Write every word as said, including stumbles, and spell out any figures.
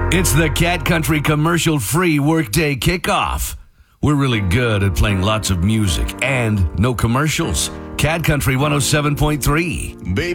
It's the Cat Country commercial-free workday kickoff. We're really good at playing lots of music and no commercials. Cat Country one oh seven point three. Baby.